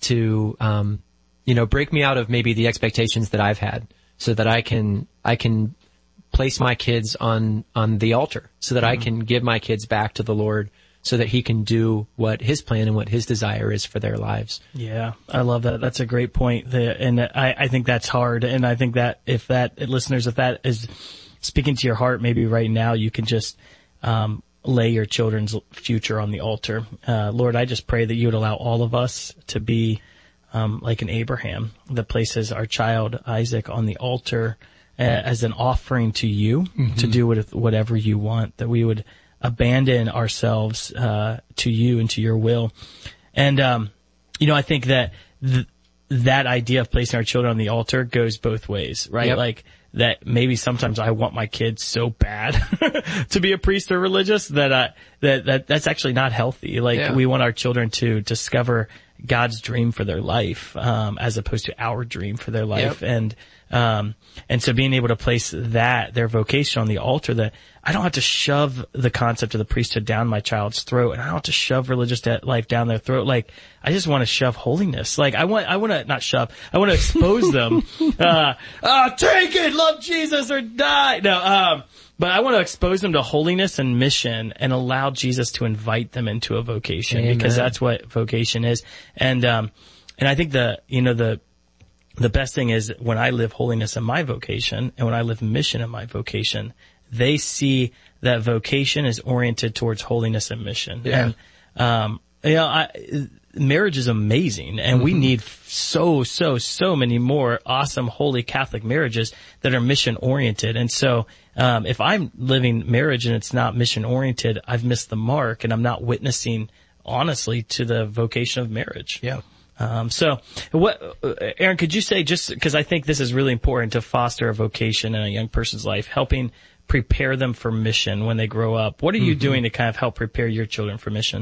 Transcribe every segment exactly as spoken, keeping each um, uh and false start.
to, um, you know, break me out of maybe the expectations that I've had so that I can, I can place my kids on, on the altar so that mm-hmm. I can give my kids back to the Lord so that he can do what his plan and what his desire is for their lives. Yeah, I love that. That's a great point. The, and I, I think that's hard. And I think that if that, listeners, if that is speaking to your heart, maybe right now you can just, um, lay your children's future on the altar. Uh, Lord, I just pray that you would allow all of us to be, um, like an Abraham that places our child Isaac on the altar uh, as an offering to you mm-hmm. to do with whatever you want, that we would abandon ourselves, uh, to you and to your will. And, um, you know, I think that th- that idea of placing our children on the altar goes both ways, right? Yep. Like that maybe sometimes I want my kids so bad to be a priest or religious that, uh, that, that, that's actually not healthy. Like yeah. we want our children to discover God's dream for their life, um, as opposed to our dream for their life. Yep. And, um, and so being able to place that, their vocation on the altar, that I don't have to shove the concept of the priesthood down my child's throat, and I don't have to shove religious life down their throat. Like, I just want to shove holiness. Like, I want, I want to, not shove, I want to expose them. Uh, uh, take it, love Jesus or die. No, um, but I want to expose them to holiness and mission and allow Jesus to invite them into a vocation. Amen. Because that's what vocation is. And, um, and I think the, you know, the, the best thing is when I live holiness in my vocation and when I live mission in my vocation, they see that vocation is oriented towards holiness and mission. Yeah. And, um, you know, I, marriage is amazing, and mm-hmm. we need so, so, so many more awesome, holy Catholic marriages that are mission oriented. And so, um, if I'm living marriage and it's not mission oriented, I've missed the mark, and I'm not witnessing honestly to the vocation of marriage. Yeah. Um, so what, Aaron, could you say, just because I think this is really important to foster a vocation in a young person's life, helping prepare them for mission when they grow up. What are you mm-hmm. doing to kind of help prepare your children for mission?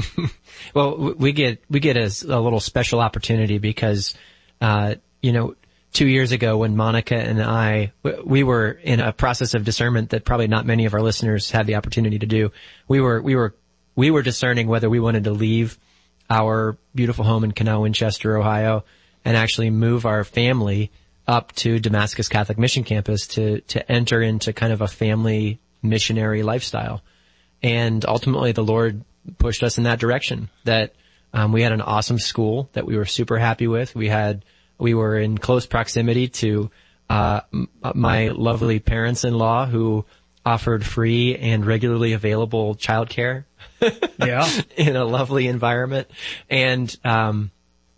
Well, we get, we get a, a little special opportunity because, uh, you know, two years ago when Monica and I, we were in a process of discernment that probably not many of our listeners had the opportunity to do. We were, we were, we were discerning whether we wanted to leave our beautiful home in Canal Winchester, Ohio, and actually move our family up to Damascus Catholic Mission Campus to, to enter into kind of a family missionary lifestyle. And ultimately the Lord pushed us in that direction, that, um, we had an awesome school that we were super happy with. We had, we were in close proximity to, uh, m- my lovely parents-in-law who offered free and regularly available childcare. Yeah. In a lovely environment. And, um,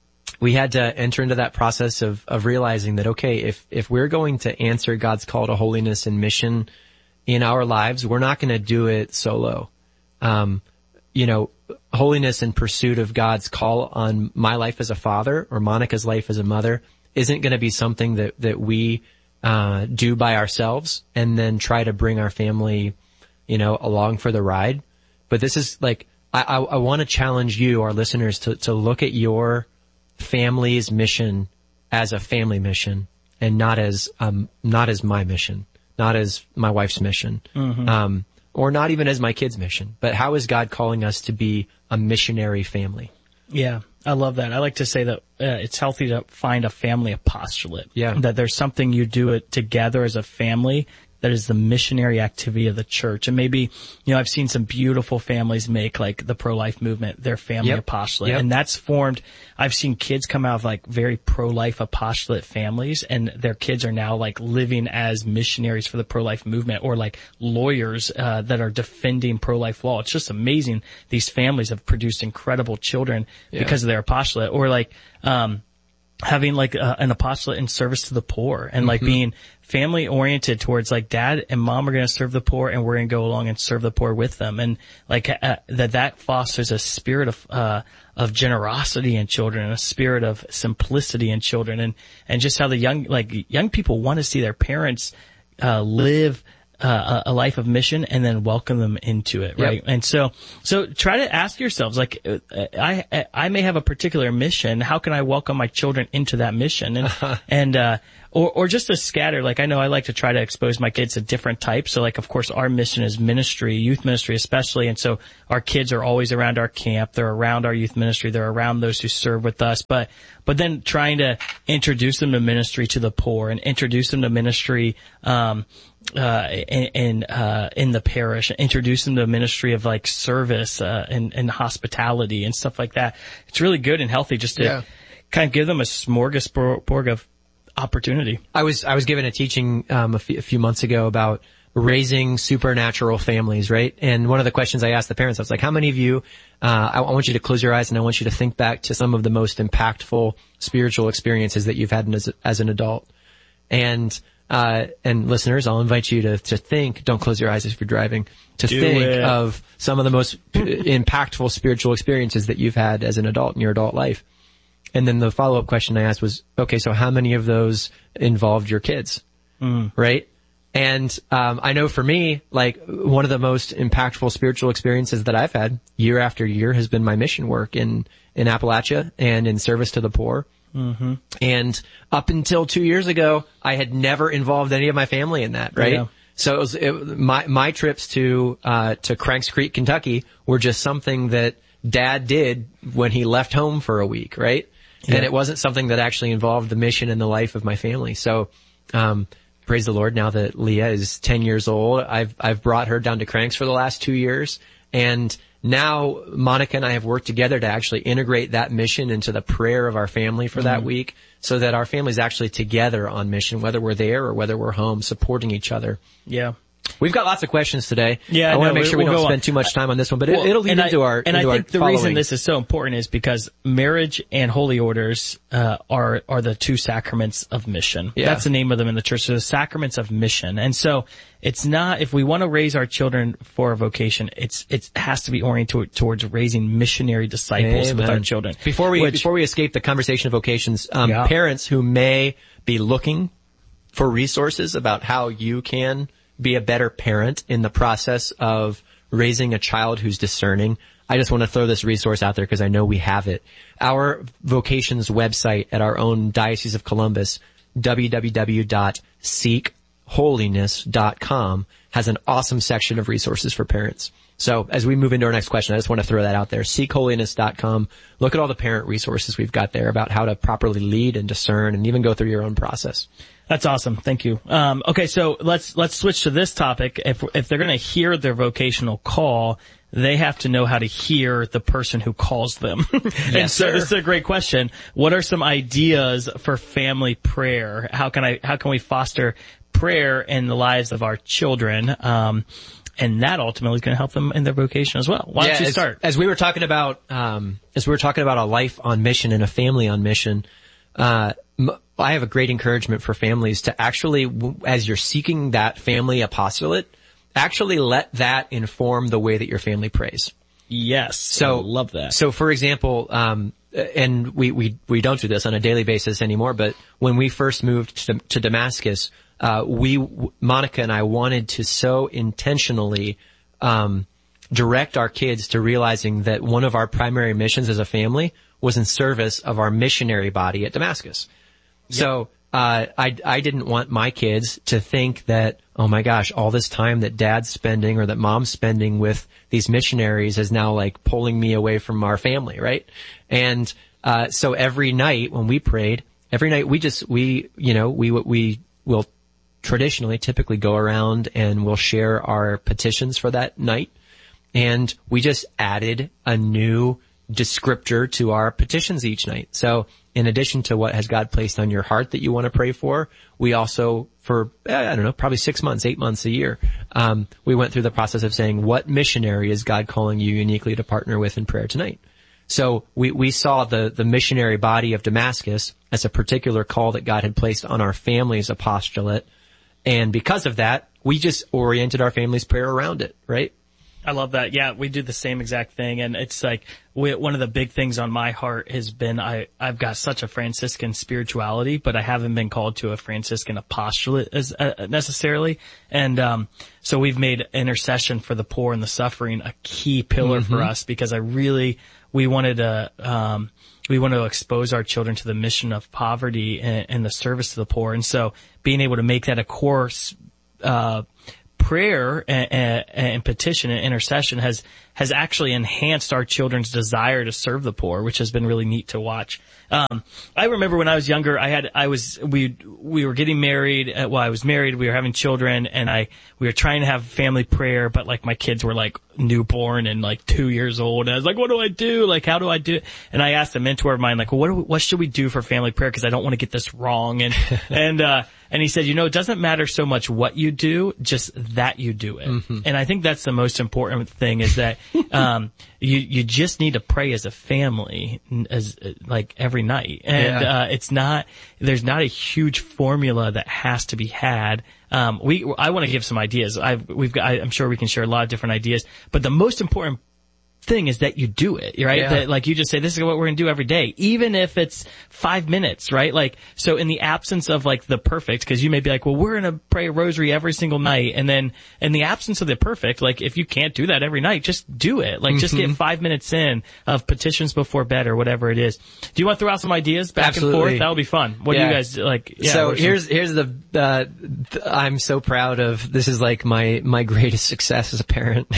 we had to enter into that process of, of realizing that, okay, if, if we're going to answer God's call to holiness and mission in our lives, we're not going to do it solo. Um, you know, holiness in pursuit of God's call on my life as a father or Monica's life as a mother isn't going to be something that, that we, uh, do by ourselves and then try to bring our family, you know, along for the ride. But this is like, I, I, I want to challenge you, our listeners, to, to look at your family's mission as a family mission and not as, um, not as my mission, not as my wife's mission, mm-hmm. um, or not even as my kid's mission, but how is God calling us to be a missionary family? Yeah, I love that. I like to say that uh, it's healthy to find a family apostolate. Yeah. That there's something you do it together as a family that is the missionary activity of the church. And maybe, you know, I've seen some beautiful families make, like, the pro-life movement their family yep. apostolate. Yep. And that's formed, I've seen kids come out of, like, very pro-life apostolate families, and their kids are now, like, living as missionaries for the pro-life movement, or, like, lawyers uh that are defending pro-life law. It's just amazing. These families have produced incredible children yeah. because of their apostolate. Or, like, um having, like, uh, an apostolate in service to the poor, and, like, mm-hmm. being family oriented towards, like, dad and mom are going to serve the poor, and we're going to go along and serve the poor with them. And, like, uh, that, that fosters a spirit of, uh, of generosity in children, and a spirit of simplicity in children, and, and just how the young, like, young people want to see their parents, uh, live, Uh, a life of mission, and then welcome them into it, right? Yep. And so, so try to ask yourselves, like, I, I may have a particular mission. How can I welcome my children into that mission? And, and, uh, or, or just a scatter. Like, I know I like to try to expose my kids to different types. So like, of course, our mission is ministry, youth ministry especially. And so our kids are always around our camp. They're around our youth ministry. They're around those who serve with us. But, but then trying to introduce them to ministry to the poor and introduce them to ministry, um, uh, in, in, uh, in the parish, introduce them to a ministry of like service, uh, and, and hospitality and stuff like that. It's really good and healthy just to yeah. kind of give them a smorgasbord of opportunity. I was, I was given a teaching, um, a few, a few months ago about raising supernatural families, right? And one of the questions I asked the parents, I was like, how many of you, uh, I, I want you to close your eyes and I want you to think back to some of the most impactful spiritual experiences that you've had as, as an adult. And, uh, and listeners, I'll invite you to, to think, don't close your eyes if you're driving, to Do think it. of some of the most impactful spiritual experiences that you've had as an adult in your adult life. And then the follow-up question I asked was, okay, so how many of those involved your kids? Mm. Right? And, um, I know for me, like, one of the most impactful spiritual experiences that I've had year after year has been my mission work in, in Appalachia and in service to the poor. Mm-hmm. And up until two years ago, I had never involved any of my family in that, right? Yeah. So it was, it, my, my trips to, uh, to Cranks Creek, Kentucky were just something that Dad did when he left home for a week, right? Yeah. And it wasn't something that actually involved the mission and the life of my family. So, um, praise the Lord, now that Leah is ten years old, I've, I've brought her down to Cranks for the last two years. And now Monica and I have worked together to actually integrate that mission into the prayer of our family for mm-hmm. that week, so that our family's actually together on mission, whether we're there or whether we're home, supporting each other. Yeah. We've got lots of questions today. Yeah, I, I want to know, make sure we we'll don't spend on. too much time on this one, but well, it, it'll lead into I, our And into I think the following. reason this is so important is because marriage and holy orders uh, are are the two sacraments of mission. Yeah. That's the name of them in the church. So the sacraments of mission. And so it's not, if we want to raise our children for a vocation, it's it has to be oriented towards raising missionary disciples Amen. with our children. Before we which, before we escape the conversation of vocations, um, yeah. parents who may be looking for resources about how you can be a better parent in the process of raising a child who's discerning, I just want to throw this resource out there because I know we have it. Our vocations website at our own Diocese of Columbus, w w w dot seek holiness dot com, has an awesome section of resources for parents. So as we move into our next question, I just want to throw that out there. seek holiness dot com. Look at all the parent resources we've got there about how to properly lead and discern and even go through your own process. That's awesome. Thank you. Um, okay, so let's let's switch to this topic. If if they're going to hear their vocational call, they have to know how to hear the person who calls them. Yes, and so sir. this is a great question. What are some ideas for family prayer? How can I how can we foster prayer in the lives of our children? Um, and that ultimately is going to help them in their vocation as well. Why yeah, don't you as, start? As we were talking about, um, as we were talking about a life on mission and a family on mission, uh, m- I have a great encouragement for families to actually, as you're seeking that family apostolate, actually let that inform the way that your family prays. Yes. So I love that. So for example, um, and we, we, we don't do this on a daily basis anymore, but when we first moved to, to Damascus, uh, we, Monica and I wanted to so intentionally, um, direct our kids to realizing that one of our primary missions as a family was in service of our missionary body at Damascus. Yep. So, uh, I, I didn't want my kids to think that, oh my gosh, all this time that dad's spending or that mom's spending with these missionaries is now like pulling me away from our family, right? And, uh, so every night when we prayed, every night we just, we, you know, we, we will traditionally typically go around and we'll share our petitions for that night. And we just added a new descriptor to our petitions each night. So in addition to what has God placed on your heart that you want to pray for, we also, for, I don't know, probably six months, eight months a year, um, we went through the process of saying, what missionary is God calling you uniquely to partner with in prayer tonight? So we, we saw the, the missionary body of Damascus as a particular call that God had placed on our family's apostolate. And because of that, we just oriented our family's prayer around it, right? I love that. Yeah, we do the same exact thing. And it's like, we, one of the big things on my heart has been, I, I've got such a Franciscan spirituality, but I haven't been called to a Franciscan apostolate as, uh, necessarily. And, um, so we've made intercession for the poor and the suffering a key pillar mm-hmm. for us, because I really, we wanted to, um, we want to expose our children to the mission of poverty and, and the service to the poor. And so being able to make that a core, uh, prayer and, and, and petition and intercession has, has actually enhanced our children's desire to serve the poor, which has been really neat to watch. Um, I remember when I was younger, I had, I was, we, we were getting married. Uh, well, I was married. We were having children, and I, we were trying to have family prayer, but like my kids were like newborn and like two years old. And I was like, what do I do? Like, how do I do it? And I asked a mentor of mine, like, well, what do we, what should we do for family prayer? Cause I don't want to get this wrong. And, and, uh, and he said, you know, it doesn't matter so much what you do, just that you do it. Mm-hmm. And I think that's the most important thing is that, um, you, you just need to pray as a family, as, like every night. And, yeah. uh, it's not, there's not a huge formula that has to be had. Um, we, I want to give some ideas. I've, we've got, I, I'm sure we can share a lot of different ideas, but the most important thing is that you do it, right? Yeah. That, like you just say, this is what we're going to do every day, even if it's five minutes, right? Like, so in the absence of like the perfect, cause you may be like, well, we're going to pray a rosary every single night. And then in the absence of the perfect, like if you can't do that every night, just do it. Like mm-hmm. just get five minutes in of petitions before bed or whatever it is. Do you want to throw out some ideas back Absolutely. and forth? That'll be fun. What yeah. do you guys like? Yeah, so here's, some... here's the, uh, th- I'm so proud of, this is like my, my greatest success as a parent.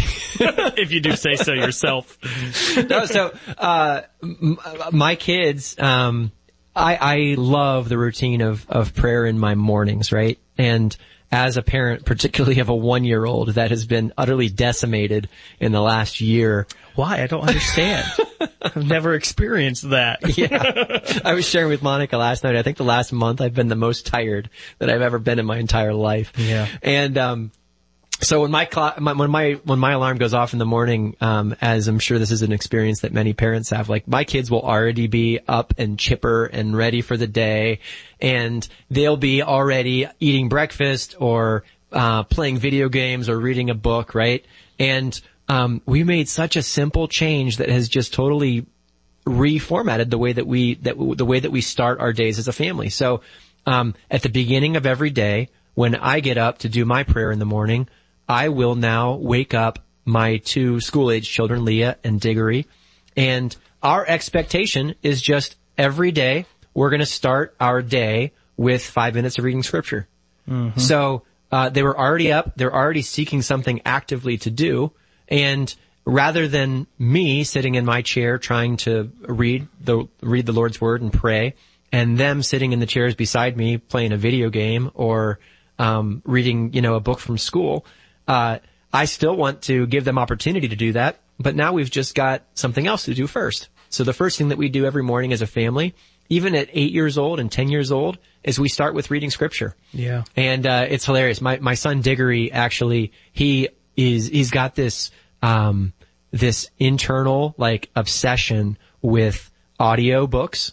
If you do say so yourself. No, so, uh, m- my kids, um, I, I love the routine of, of prayer in my mornings, right? And as a parent, particularly of a one-year-old that has been utterly decimated in the last year. Why? I don't understand. I've never experienced that. Yeah. I was sharing with Monica last night. I think the last month I've been the most tired that I've ever been in my entire life. Yeah. And, um, So when my, cl- my when my when my alarm goes off in the morning, um, as I'm sure this is an experience that many parents have, like my kids will already be up and chipper and ready for the day, and they'll be already eating breakfast or uh playing video games or reading a book, right? And um we made such a simple change that has just totally reformatted the way that we that w- the way that we start our days as a family. So um at the beginning of every day, when I get up to do my prayer in the morning, I will now wake up my two school-age children, Leah and Diggory, and our expectation is just every day we're going to start our day with five minutes of reading scripture. Mm-hmm. So uh they were already up, they're already seeking something actively to do, and rather than me sitting in my chair trying to read the read the Lord's word and pray, and them sitting in the chairs beside me playing a video game or um reading, you know, a book from school, Uh, I still want to give them opportunity to do that, but now we've just got something else to do first. So the first thing that we do every morning as a family, even at eight years old and ten years old, is we start with reading scripture. Yeah. And, uh, it's hilarious. My, my son Diggory actually, he is, he's got this, um, this internal, like, obsession with audio books.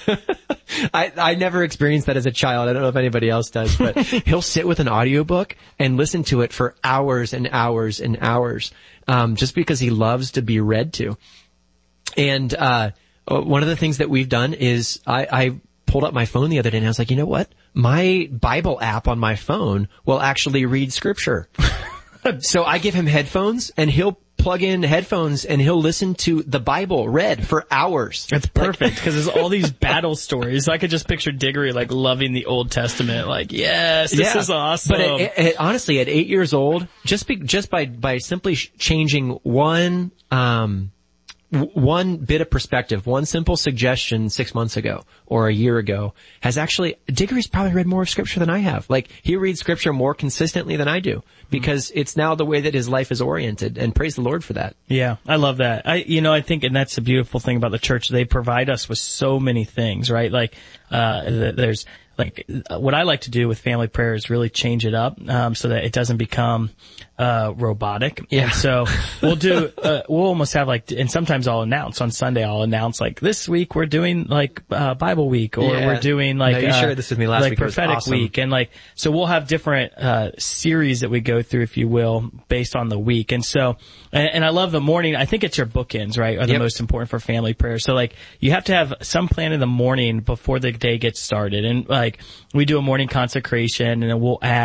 I, I never experienced that as a child. I don't know if anybody else does, but he'll sit with an audiobook and listen to it for hours and hours and hours, um, just because he loves to be read to. And, uh, one of the things that we've done is I, I pulled up my phone the other day and I was like, you know what? My Bible app on my phone will actually read scripture. So I give him headphones and he'll plug in headphones and he'll listen to the Bible read for hours. That's perfect because there's all these battle stories. I could just picture Diggory like loving the Old Testament. Like, yes, this yeah. is awesome. But it, it, it, honestly, at eight years old, just be, just by by simply sh- changing one um one bit of perspective, one simple suggestion six months ago or a year ago has actually, Diggory's probably read more scripture than I have. Like, he reads scripture more consistently than I do because mm-hmm. it's now the way that his life is oriented, and praise the Lord for that. Yeah, I love that. I, you know, I think, and that's the beautiful thing about the church, they provide us with so many things, right? Like, uh, there's, like, what I like to do with family prayer is really change it up, um, so that it doesn't become, uh, robotic. Yeah. And so we'll do, uh, we'll almost have like, and sometimes I'll announce on Sunday, I'll announce like, this week we're doing like, uh, Bible week, or yeah. we're doing like, no, you uh, shared this with me last like week. prophetic awesome. week. And like, so we'll have different, uh, series that we go through, if you will, based on the week. And so, and, and I love the morning. I think it's your bookends, right, are the yep. most important for family prayer. So like, you have to have some plan in the morning before the day gets started. And like, we do a morning consecration, and then we'll add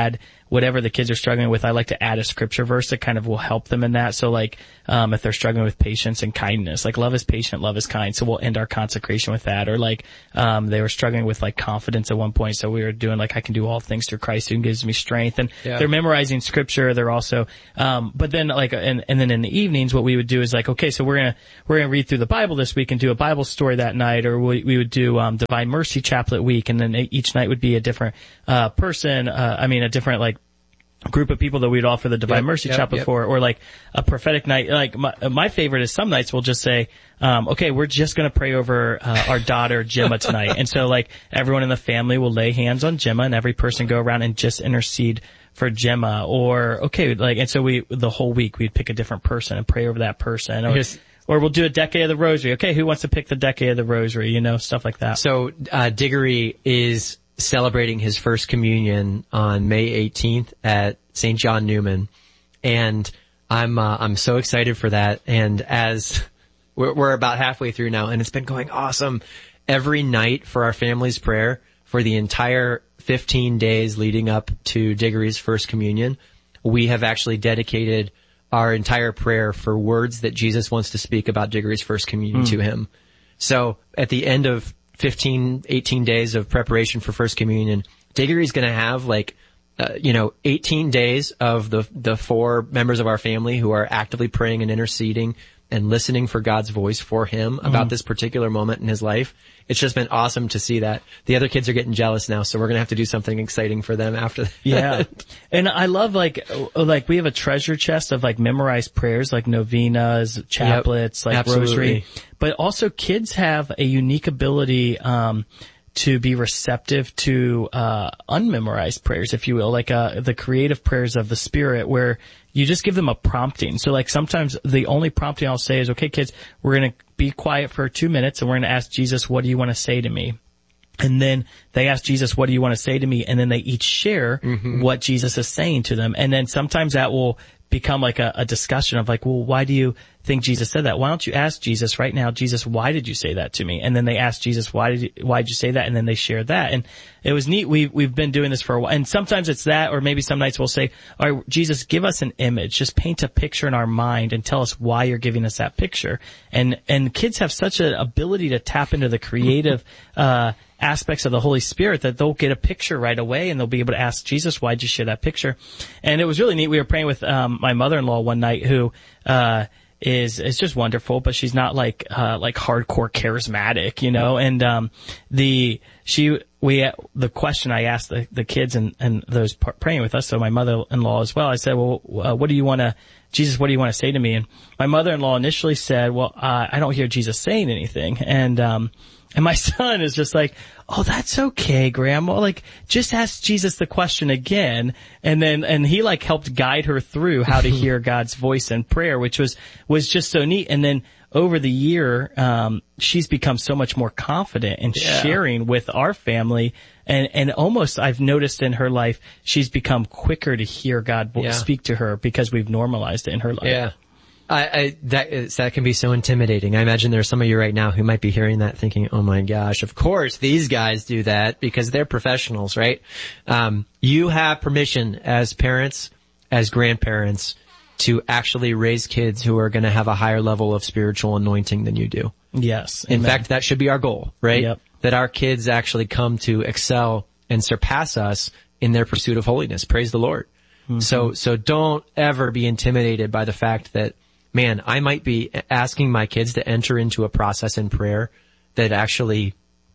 whatever the kids are struggling with, I like to add a scripture verse that kind of will help them in that. So like, um, if they're struggling with patience and kindness, like love is patient, love is kind. So we'll end our consecration with that. Or like, um, they were struggling with like confidence at one point. So we were doing like, I can do all things through Christ who gives me strength. And yeah. they're memorizing scripture. They're also, um, but then like, and, and then in the evenings, what we would do is like, okay, so we're going to, we're going to read through the Bible this week and do a Bible story that night, or we, we would do, um, Divine Mercy Chaplet week. And then each night would be a different, uh, person, uh, I mean, a different like, group of people that we'd offer the Divine yep, Mercy yep, Chaplet yep. for, or like a prophetic night. Like my, my favorite is some nights we'll just say, um, okay, we're just going to pray over uh, our daughter Gemma tonight. And so like everyone in the family will lay hands on Gemma, and every person go around and just intercede for Gemma. Or okay, like, and so we the whole week we'd pick a different person and pray over that person. Or, Yes. or we'll do a decade of the Rosary. Okay, who wants to pick the decade of the Rosary? You know, stuff like that. So uh, Diggory is celebrating his first communion on May eighteenth at Saint John Newman, and I'm uh, I'm so excited for that. And as we're, we're about halfway through now, and it's been going awesome. Every night for our family's prayer for the entire fifteen days leading up to Diggory's first communion, we have actually dedicated our entire prayer for words that Jesus wants to speak about Diggory's first communion mm. to him. So at the end of fifteen, eighteen days of preparation for First Communion, Diggory's going to have like, uh, you know, eighteen days of the the four members of our family who are actively praying and interceding and listening for God's voice for him about mm. this particular moment in his life. It's just been awesome to see that. The other kids are getting jealous now, so we're going to have to do something exciting for them after that. Yeah. And I love like, like we have a treasure chest of like memorized prayers, like novenas, chaplets, yep. like Absolutely. rosary. But also kids have a unique ability, um, to be receptive to, uh, unmemorized prayers, if you will, like, uh, the creative prayers of the Spirit, where you just give them a prompting. So like sometimes the only prompting I'll say is, okay, kids, we're going to be quiet for two minutes and we're going to ask Jesus, what do you want to say to me? And then they ask Jesus, what do you want to say to me? And then they each share mm-hmm. what Jesus is saying to them. And then sometimes that will become like a, a discussion of like, well, why do you think Jesus said that? Why don't you ask Jesus right now, Jesus, why did you say that to me? And then they ask Jesus, why did you, why did you say that? And then they share that. And it was neat. We, we've been doing this for a while. And sometimes it's that, or maybe some nights we'll say, all right, Jesus, give us an image. Just paint a picture in our mind and tell us why you're giving us that picture. And, and kids have such an ability to tap into the creative, uh, aspects of the Holy Spirit that they'll get a picture right away and they'll be able to ask Jesus, why'd you share that picture? And it was really neat. We were praying with, um, my mother-in-law one night who, uh, is, is just wonderful, but she's not like, uh, like hardcore charismatic, you know, and, um, the, she, we, the question I asked the, the kids and, and those praying with us, so my mother-in-law as well, I said, well, uh, what do you want to, Jesus, what do you want to say to me? And my mother-in-law initially said, well, uh, I don't hear Jesus saying anything. And, um, and my son is just like, oh, that's okay, Grandma. Like, just ask Jesus the question again. And then, and he like helped guide her through how to hear God's voice in prayer, which was, was just so neat. And then over the year, um, she's become so much more confident in yeah. sharing with our family. And, and almost I've noticed in her life, she's become quicker to hear God yeah. speak to her because we've normalized it in her life. Yeah. I, I, that is, that can be so intimidating. I imagine there's some of you right now who might be hearing that thinking, oh my gosh, of course these guys do that because they're professionals, right? Um, you have permission as parents, as grandparents, to actually raise kids who are going to have a higher level of spiritual anointing than you do. Yes. In amen. fact, that should be our goal, right? Yep. That our kids actually come to excel and surpass us in their pursuit of holiness. Praise the Lord. Mm-hmm. So, so don't ever be intimidated by the fact that, man, I might be asking my kids to enter into a process in prayer that actually,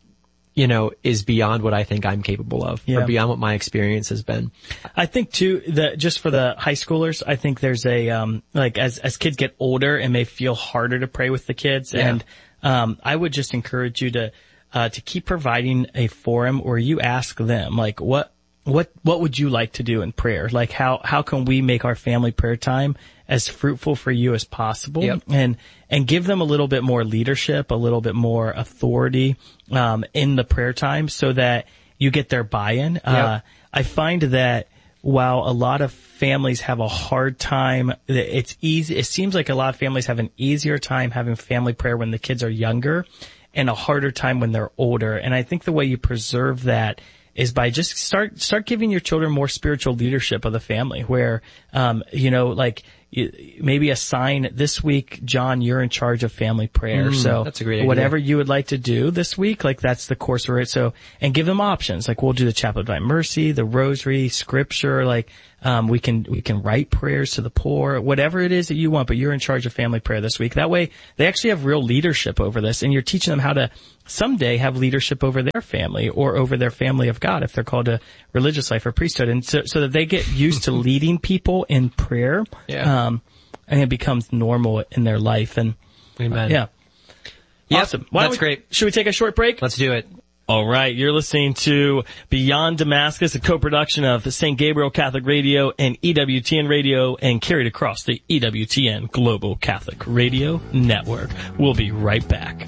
you know, is beyond what I think I'm capable of yeah. or beyond what my experience has been. I think too, that just for the high schoolers, I think there's a, um, like as, as kids get older it may feel harder to pray with the kids. Yeah. And, um, I would just encourage you to, uh, to keep providing a forum where you ask them, like, what, what, what would you like to do in prayer? Like, how, how can we make our family prayer time as fruitful for you as possible? Yep. And, and give them a little bit more leadership, a little bit more authority, um, in the prayer time so that you get their buy-in. Yep. Uh, I find that while a lot of families have a hard time, it's easy, it seems like a lot of families have an easier time having family prayer when the kids are younger and a harder time when they're older. And I think the way you preserve that is by just start, start giving your children more spiritual leadership of the family where, um, you know, like, maybe assign this week, John, you're in charge of family prayer. Mm, so that's a great idea. Whatever you would like to do this week, like that's the course for it. So, and give them options. Like we'll do the Chaplet of Divine Mercy, the Rosary, Scripture, like, um, we can, we can write prayers to the poor, whatever it is that you want, but you're in charge of family prayer this week. That way they actually have real leadership over this and you're teaching them how to someday have leadership over their family or over their family of God if they're called to religious life or priesthood. And so, so that they get used to leading people in prayer. Yeah. Um, and it becomes normal in their life. And Amen. Yeah. Yep, Awesome. Why don't that's we, great. Should we take a short break? Let's do it. All right. You're listening to Beyond Damascus, a co-production of Saint Gabriel Catholic Radio and E W T N Radio and carried across the E W T N Global Catholic Radio Network. We'll be right back.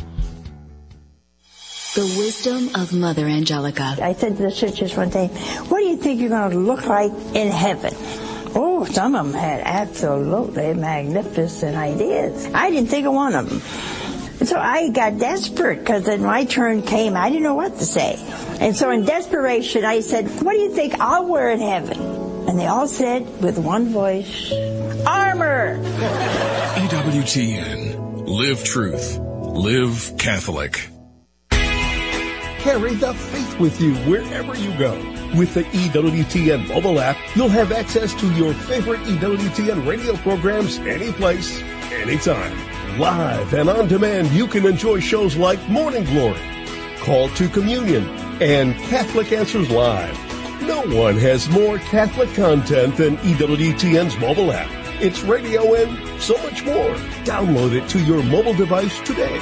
The wisdom of Mother Angelica. I said to the sisters one day, what do you think you're going to look like in heaven? Oh, some of them had absolutely magnificent ideas. I didn't think of one of them. And so I got desperate because then my turn came. I didn't know what to say. And so in desperation, I said, what do you think I'll wear in heaven? And they all said with one voice, armor. E W T N. Live truth. Live Catholic. Carry the faith with you wherever you go. With the E W T N mobile app, you'll have access to your favorite E W T N radio programs anyplace, anytime. Live and on demand, you can enjoy shows like Morning Glory, Call to Communion, and Catholic Answers Live. No one has more Catholic content than E W T N's mobile app. It's radio and so much more. Download it to your mobile device today.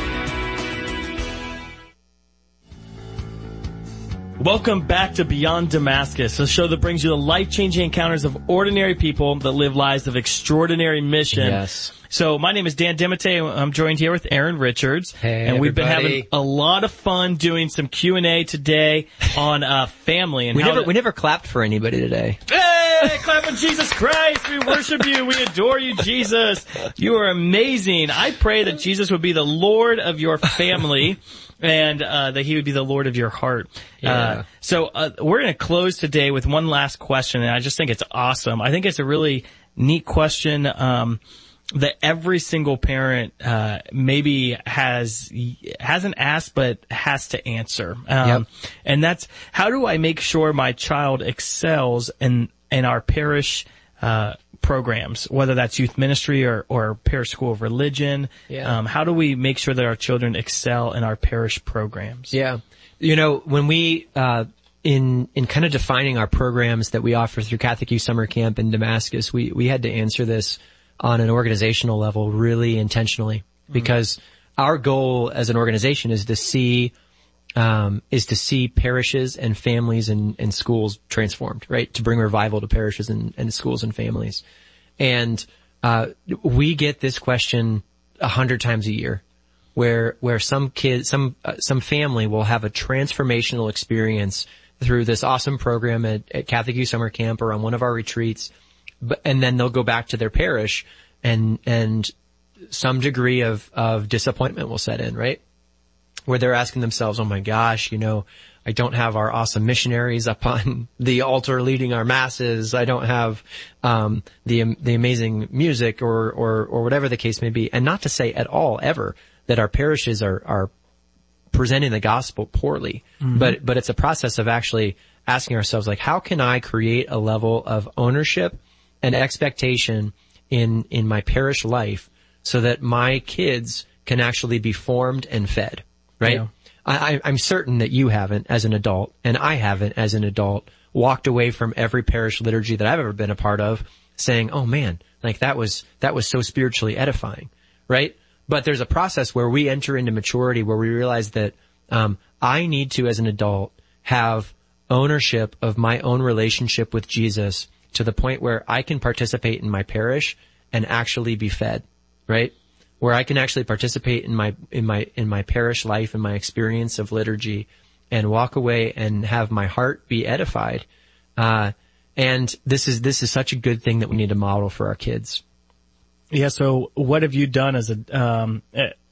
Welcome back to Beyond Damascus, a show that brings you the life-changing encounters of ordinary people that live lives of extraordinary mission. Yes. So my name is Dan Dimite. I'm joined here with Aaron Richards. Hey, and we've everybody. been having a lot of fun doing some Q and A today on uh, family. And We how never, to- we never clapped for anybody today. Hey, clap for Jesus Christ. We worship you. We adore you, Jesus. You are amazing. I pray that Jesus would be the Lord of your family. And uh that he would be the Lord of your heart. Yeah. Uh, so uh, we're going to close today with one last question, and I just think it's awesome. I think it's a really neat question um that every single parent uh maybe has hasn't asked but has to answer. Um Yep. And that's, how do I make sure my child excels in in our parish uh programs, whether that's youth ministry or, or parish school of religion? Yeah. Um, how do we make sure that our children excel in our parish programs? Yeah. You know, when we, uh, in, in kind of defining our programs that we offer through Catholic Youth Summer Camp in Damascus, we, we had to answer this on an organizational level really intentionally because our goal as an organization is to see, um, is to see parishes and families and, and schools transformed, right? To bring revival to parishes and, and schools and families. And, uh, we get this question a hundred times a year where, where some kid, some, uh, some family will have a transformational experience through this awesome program at, at Catholic Youth Summer Camp or on one of our retreats. But, and then they'll go back to their parish and, and some degree of, of disappointment will set in, right? Where they're asking themselves, oh my gosh, you know, I don't have our awesome missionaries up on the altar leading our masses. I don't have, um, the, the amazing music or, or, or whatever the case may be. And not to say at all ever that our parishes are, are presenting the gospel poorly, mm-hmm. but, but it's a process of actually asking ourselves, like, how can I create a level of ownership and expectation in, in my parish life so that my kids can actually be formed and fed? Right? Yeah. I, I'm certain that you haven't as an adult, and I haven't as an adult, walked away from every parish liturgy that I've ever been a part of saying, oh man, like that was, that was so spiritually edifying, right? But there's a process where we enter into maturity where we realize that, um, I need to, as an adult, have ownership of my own relationship with Jesus to the point where I can participate in my parish and actually be fed, right? Where I can actually participate in my, in my, in my parish life and my experience of liturgy and walk away and have my heart be edified. Uh, and this is, this is such a good thing that we need to model for our kids. Yeah. So what have you done as a, um,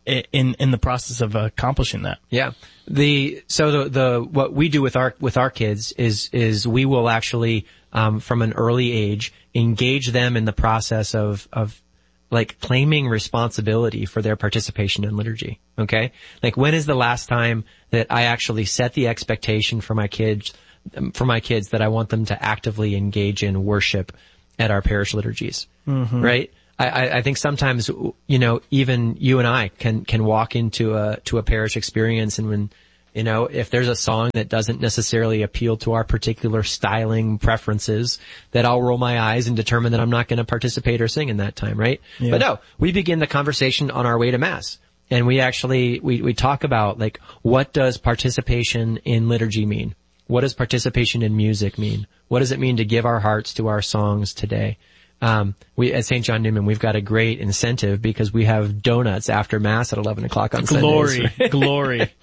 in in the process of accomplishing that. Yeah. The so the the what we do with our with our kids is is we will actually um from an early age engage them in the process of of like claiming responsibility for their participation in liturgy. Okay? Like, when is the last time that I actually set the expectation for my kids for my kids that I want them to actively engage in worship at our parish liturgies? Mm-hmm. Right? I, I think sometimes, you know, even you and I can, can walk into a, to a parish experience, and when, you know, if there's a song that doesn't necessarily appeal to our particular styling preferences, that I'll roll my eyes and determine that I'm not going to participate or sing in that time, right? Yeah. But no, we begin the conversation on our way to Mass. And we actually, we, we talk about, like, what does participation in liturgy mean? What does participation in music mean? What does it mean to give our hearts to our songs today? Um, we, at Saint John Newman, we've got a great incentive because we have donuts after Mass at eleven o'clock on glory, Sundays. Right? Glory,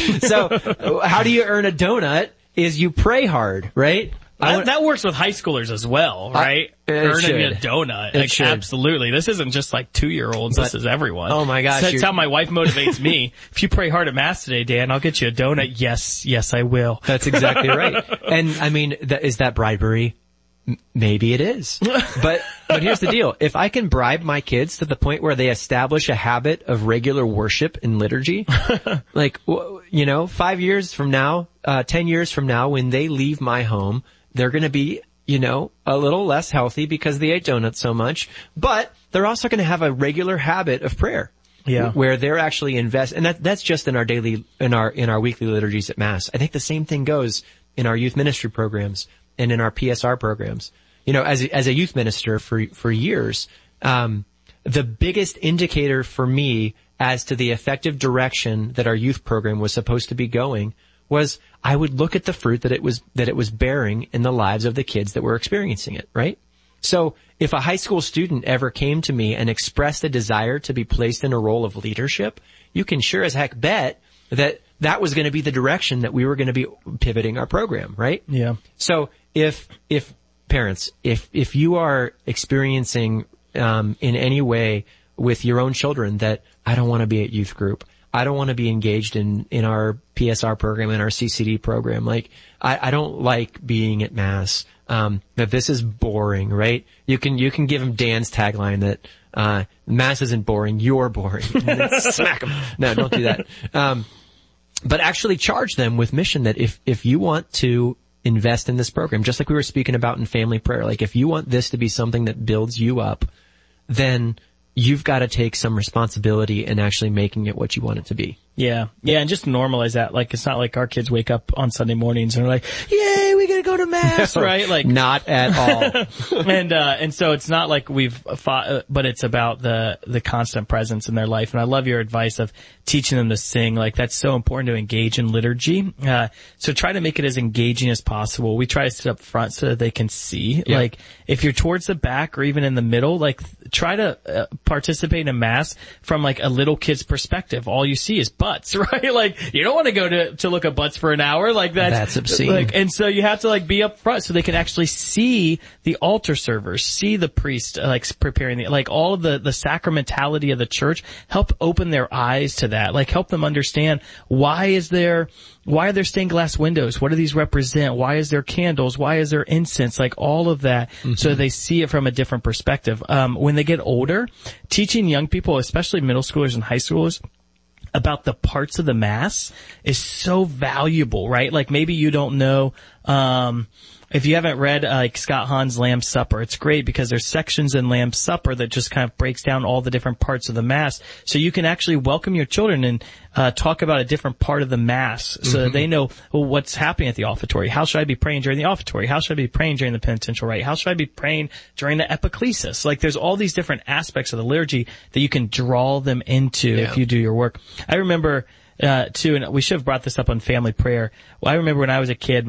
So, how do you earn a donut is you pray hard, right? That, that works with high schoolers as well, right? Uh, Earning should. a donut. It Like, should. Absolutely. This isn't just like two-year-olds. This is everyone. Oh my gosh. So that's you're- how my wife motivates me. If you pray hard at Mass today, Dan, I'll get you a donut. Yes, yes, I will. That's exactly right. And I mean, that, is that bribery? M- Maybe it is. But, but here's the deal. If I can bribe my kids to the point where they establish a habit of regular worship in liturgy, like, w- you know, five years from now, uh, ten years from now, when they leave my home, they're gonna be, you know, a little less healthy because they ate donuts so much, but they're also gonna have a regular habit of prayer. Yeah. Where they're actually invest, and that, that's just in our daily, in our, in our weekly liturgies at Mass. I think the same thing goes in our youth ministry programs and in our P S R programs. You know, as a, as a youth minister for, for years, um, the biggest indicator for me as to the effective direction that our youth program was supposed to be going was I would look at the fruit that it was, that it was bearing in the lives of the kids that were experiencing it, right? So if a high school student ever came to me and expressed a desire to be placed in a role of leadership, you can sure as heck bet that that was going to be the direction that we were going to be pivoting our program, right? Yeah. So if, if parents, if, if you are experiencing, um, in any way with your own children that I don't want to be at youth group, I don't want to be engaged in, in our P S R program, in our C C D program, like, I, I don't like being at Mass, um, that this is boring, right? You can, you can give them Dan's tagline that, uh, Mass isn't boring, you're boring. Smack them. No, don't do that. Um, but actually charge them with mission that if, if you want to invest in this program, just like we were speaking about in family prayer, like if you want this to be something that builds you up, then you've got to take some responsibility in actually making it what you want it to be. Yeah. Yeah. And just normalize that. Like, it's not like our kids wake up on Sunday mornings and are like, yay, we gotta go to Mass, right? Like, not at all. and, uh, and so it's not like we've fought, uh, but it's about the, the constant presence in their life. And I love your advice of teaching them to sing. Like, that's so important to engage in liturgy. Uh, so try to make it as engaging as possible. We try to sit up front so that they can see. Yeah. Like, if you're towards the back or even in the middle, like, try to uh, participate in Mass from like a little kid's perspective. All you see is butts, right? Like, you don't want to go to, to look at butts for an hour. Like, that's, that's obscene. Like, and so you have to like be up front so they can actually see the altar servers, see the priest, uh, like preparing the, like all of the, the sacramentality of the church, help open their eyes to that. Like, help them understand why is there, why are there stained glass windows? What do these represent? Why is there candles? Why is there incense? Like all of that, mm-hmm. so they see it from a different perspective. Um, when they get older, teaching young people, especially middle schoolers and high schoolers, about the parts of the Mass is so valuable, right? Like maybe you don't know, um, if you haven't read, uh, like Scott Hahn's Lamb's Supper, it's great because there's sections in Lamb's Supper that just kind of breaks down all the different parts of the Mass. So you can actually welcome your children and, uh, talk about a different part of the Mass so mm-hmm. that they know, well, what's happening at the offertory. How should I be praying during the offertory? How should I be praying during the penitential rite? How should I be praying during the epiclesis? Like there's all these different aspects of the liturgy that you can draw them into yeah. if you do your work. I remember, uh, too, and we should have brought this up on family prayer. Well, I remember when I was a kid, my,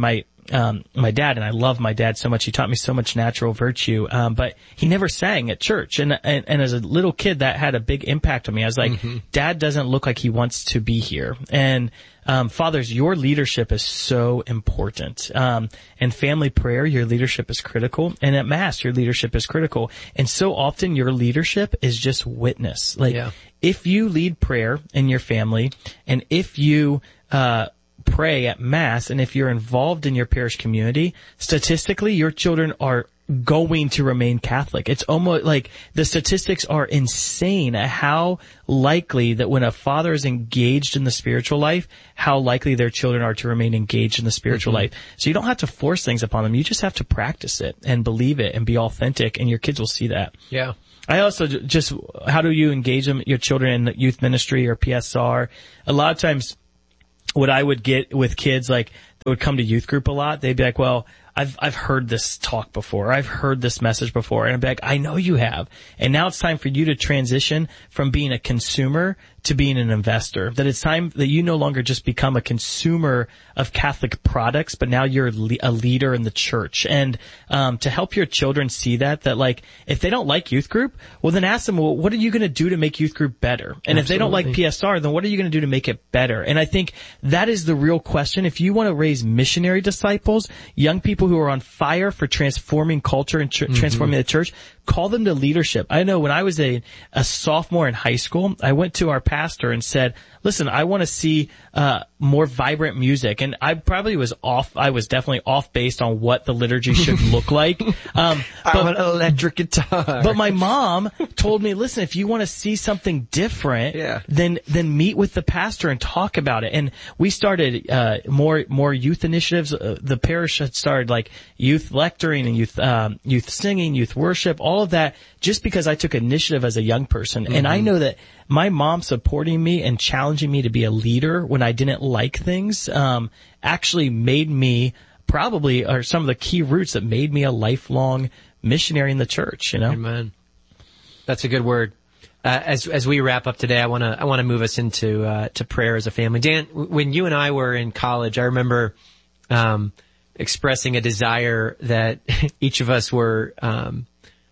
um, my dad, and I love my dad so much. He taught me so much natural virtue, um, but he never sang at church. And, and, and as a little kid, that had a big impact on me. I was like, mm-hmm. Dad doesn't look like he wants to be here. And, um, fathers, your leadership is so important. Um, and family prayer, your leadership is critical. And at Mass, your leadership is critical. And so often your leadership is just witness. Like, yeah. if you lead prayer in your family, and if you, uh, pray at Mass, and if you're involved in your parish community, statistically, your children are going to remain Catholic. It's almost like the statistics are insane at how likely that when a father is engaged in the spiritual life, how likely their children are to remain engaged in the spiritual mm-hmm. life. So you don't have to force things upon them. You just have to practice it and believe it and be authentic, and your kids will see that. Yeah. I also just, how do you engage them, your children in youth ministry or P S R? A lot of times, what I would get with kids, like, that would come to youth group a lot, they'd be like, well, I've, I've heard this talk before. I've heard this message before. And I'd be like, I know you have. And now it's time for you to transition from being a consumer to being an investor. That it's time that you no longer just become a consumer of Catholic products, but now you're a leader in the church. And, um, to help your children see that, that like, if they don't like youth group, well then ask them, well, what are you going to do to make youth group better? And Absolutely. If they don't like P S R, then what are you going to do to make it better? And I think that is the real question. If you want to raise missionary disciples, young people who are on fire for transforming culture and tr- mm-hmm. transforming the church, call them to leadership. I know when I was a, a sophomore in high school, I went to our pastor and said, listen, I want to see, uh, more vibrant music. And I probably was off, I was definitely off based on what the liturgy should look like. Um, but, I want an electric guitar. But my mom told me, listen, if you want to see something different, yeah. then, then meet with the pastor and talk about it. And we started, uh, more, more youth initiatives. Uh, the parish had started like youth lecturing and youth, um, youth singing, youth worship, all of that, just because I took initiative as a young person. Mm-hmm. And I know that my mom supporting me and challenging me to be a leader when I didn't like things, um, actually made me probably are some of the key roots that made me a lifelong missionary in the church, you know? Amen. That's a good word. Uh, as, as we wrap up today, I want to, I want to move us into, uh, to prayer as a family. Dan, when you and I were in college, I remember, um, expressing a desire that each of us were, um,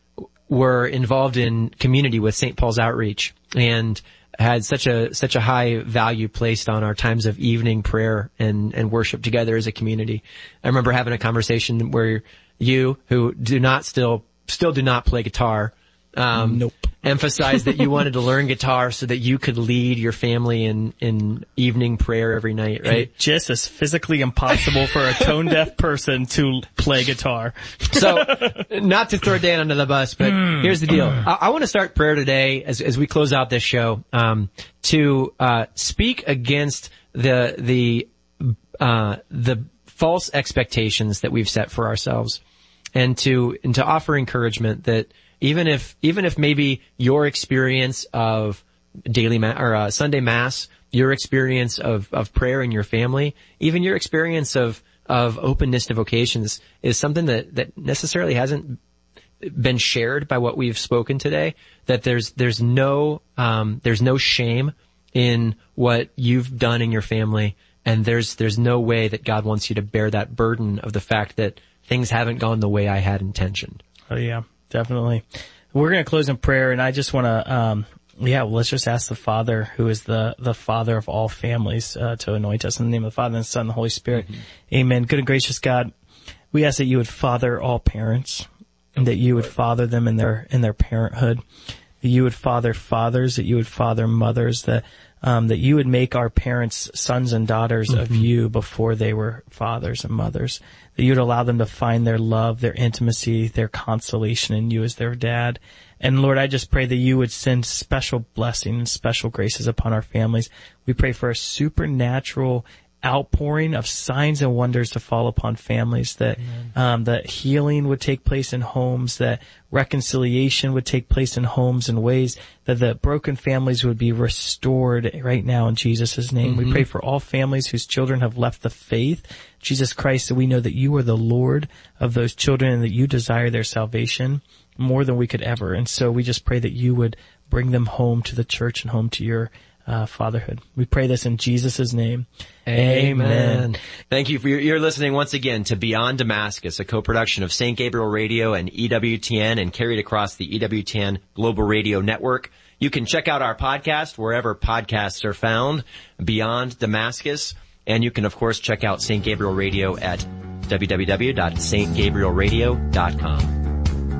were involved in community with Saint Paul's Outreach, and had such a, such a high value placed on our times of evening prayer and, and worship together as a community. I remember having a conversation where you, who do not still, still do not play guitar, um, nope. emphasized that you wanted to learn guitar so that you could lead your family in, in evening prayer every night, right? And just as physically impossible for a tone deaf person to play guitar. So, not to throw Dan under the bus, but mm. here's the deal. I, I want to start prayer today as, as we close out this show, um, to, uh, speak against the, the, uh, the false expectations that we've set for ourselves, and to, and to offer encouragement that Even if, even if maybe your experience of daily ma- or uh, Sunday Mass, your experience of, of prayer in your family, even your experience of, of openness to vocations is something that, that necessarily hasn't been shared by what we've spoken today, that there's, there's no, um, there's no shame in what you've done in your family. And there's, there's no way that God wants you to bear that burden of the fact that things haven't gone the way I had intentioned. Oh yeah. Definitely. We're going to close in prayer, and I just want to, um, yeah, well, let's just ask the Father, who is the, the Father of all families, uh, to anoint us in the name of the Father and the Son and the Holy Spirit. Mm-hmm. Amen. Good and gracious God, we ask that you would father all parents, and that you would father them in their, in their parenthood, that you would father fathers, that you would father mothers, that, um, that you would make our parents sons and daughters mm-hmm. of you before they were fathers and mothers. That you would allow them to find their love, their intimacy, their consolation in you as their dad. And Lord, I just pray that you would send special blessing and special graces upon our families. We pray for a supernatural outpouring of signs and wonders to fall upon families, that um, that healing would take place in homes, that reconciliation would take place in homes in ways that the broken families would be restored right now in Jesus' name. Mm-hmm. We pray for all families whose children have left the faith, Jesus Christ, that we know that you are the Lord of those children and that you desire their salvation more than we could ever. And so we just pray that you would bring them home to the church and home to your uh, fatherhood. We pray this in Jesus' name. Amen. Thank you for your, you're listening once again to Beyond Damascus, a co-production of Saint Gabriel Radio and E W T N and carried across the E W T N Global Radio Network. You can check out our podcast wherever podcasts are found, Beyond Damascus. And you can, of course, check out Saint Gabriel Radio at w w w dot saint gabriel radio dot com.